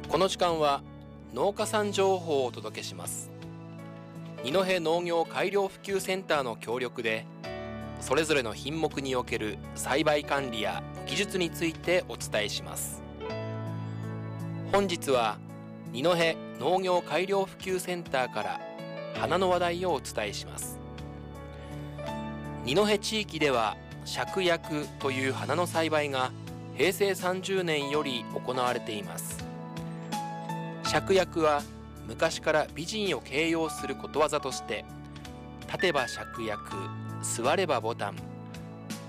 この時間は農家さん情報をお届けします。二戸農業改良普及センターの協力で、それぞれの品目における栽培管理や技術についてお伝えします。本日は二戸農業改良普及センターから花の話題をお伝えします。二戸地域では芍薬という花の栽培が平成30年より行われています。芍薬は昔から美人を形容することわざとして、立てば芍薬、座れば牡丹、